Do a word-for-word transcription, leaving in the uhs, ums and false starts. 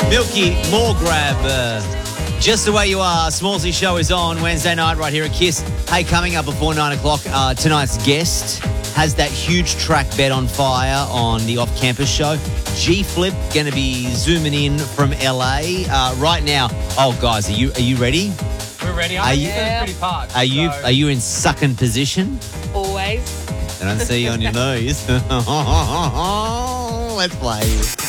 Milky, more grab. Uh, just the way you are. Smallsy Show is on Wednesday night right here at Kiss. Hey, coming up before nine o'clock, uh, tonight's guest has that huge track bet on fire on the off-campus show. G-Flip going to be zooming in from L A uh, right now. Oh, guys, are you are you ready? We're ready. Are I'm you, pretty parked. Are you so. are you in sucking position? Always. I don't see you on your knees. Let's play.